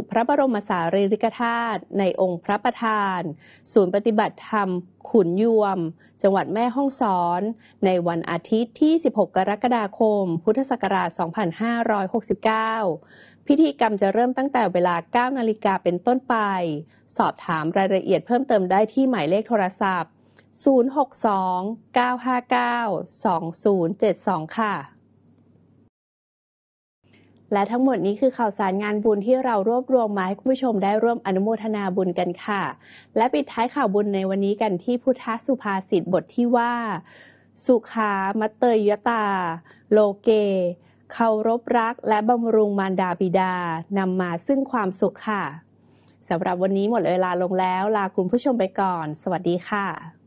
พระบรมสารีริกธาตุในองค์พระประธาน ศูนย์ปฏิบัติธรรมขุนยวม จังหวัดแม่ฮ่องสอน ในวันอาทิตย์ที่ 16 กรกฎาคม พุทธศักราช 2569 พิธีกรรมจะเริ่มตั้งแต่เวลา 9 นาฬิกาเป็นต้นไป สอบถามรายละเอียดเพิ่มเติมได้ที่หมายเลขโทรศัพท์ 062-959-2072 ค่ะ และทั้งหมดนี้คือข่าวสารงานบุญที่เรารวบรวมมาให้คุณผู้ชมได้ร่วมอนุโมทนาบุญกันค่ะ และปิดท้ายข่าวบุญในวันนี้กันที่พุทธสุภาษิตบทที่ว่า สุขามัตเตยตา โลเก เคารพรักและบำรุงมารดาบิดานำมาซึ่งความสุขค่ะสำหรับวันนี้หมดเวลาลงแล้วลาคุณผู้ชมไปก่อนสวัสดีค่ะ